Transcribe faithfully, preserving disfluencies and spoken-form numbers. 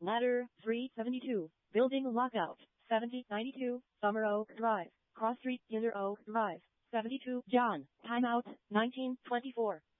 Ladder three seventy-two. Building lockout. seventy ninety-two. Summer Oak Drive. Cross Street, Inner Oak Drive. seventy-two. John. Timeout. nineteen twenty-four.